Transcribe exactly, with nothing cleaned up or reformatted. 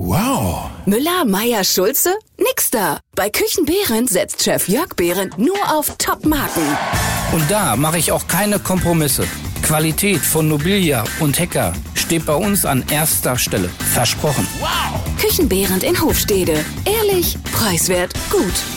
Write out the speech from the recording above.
Wow. Müller, Meier, Schulze? Nix da. Bei Küchen Behrendt setzt Chef Jörg Behrendt nur auf Top-Marken. Und da mache ich auch keine Kompromisse. Qualität von Nobilia und Hecker steht bei uns an erster Stelle. Versprochen. Wow. Küchen Behrendt in Hofstede. Ehrlich, preiswert, gut.